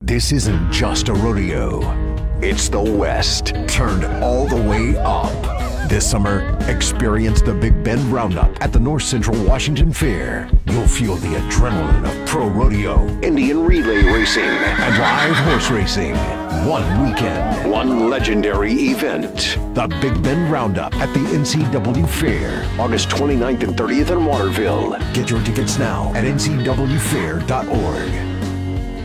This isn't just a rodeo. It's the West, turned all the way up. This summer, experience the Big Bend Roundup at the North Central Washington Fair. You'll feel the adrenaline of pro rodeo, Indian relay racing, and live horse racing. One weekend, one legendary event. The Big Bend Roundup at the NCW Fair, August 29th and 30th in Waterville. Get your tickets now at ncwfair.org.